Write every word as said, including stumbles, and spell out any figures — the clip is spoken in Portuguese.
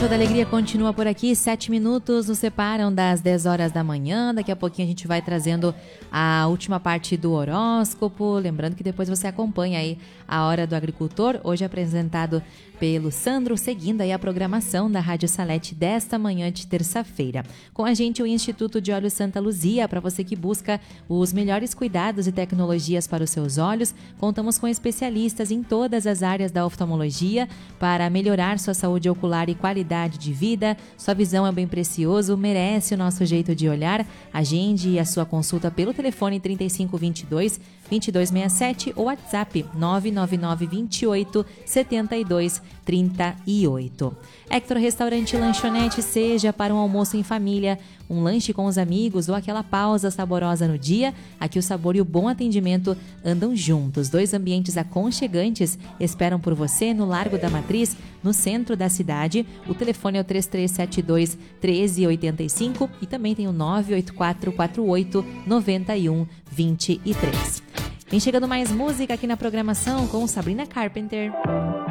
Show da Alegria continua por aqui, sete minutos nos separam das dez horas da manhã. Daqui a pouquinho a gente vai trazendo a última parte do horóscopo. Lembrando que depois você acompanha aí a Hora do Agricultor, hoje apresentado pelo Sandro, seguindo aí a programação da Rádio Salete desta manhã de terça-feira. Com a gente o Instituto de Olhos Santa Luzia, para você que busca os melhores cuidados e tecnologias para os seus olhos. Contamos com especialistas em todas as áreas da oftalmologia para melhorar sua saúde ocular e qualidade de vida. Sua visão é bem precioso, merece o nosso jeito de olhar. Agende a sua consulta pelo telefone trinta e cinco, vinte e dois, vinte e dois sessenta e sete ou WhatsApp nove nove nove, vinte e oito, setenta e dois, trinta e oito. Hector Restaurante e Lanchonete, seja para um almoço em família, um lanche com os amigos ou aquela pausa saborosa no dia, aqui o sabor e o bom atendimento andam juntos. Dois ambientes aconchegantes esperam por você no Largo da Matriz, no centro da cidade. O telefone é o três três sete dois, um três oito cinco e também tem o nove oito quatro, quatro oito, nove um, dois três. Vem chegando mais música aqui na programação com Sabrina Carpenter.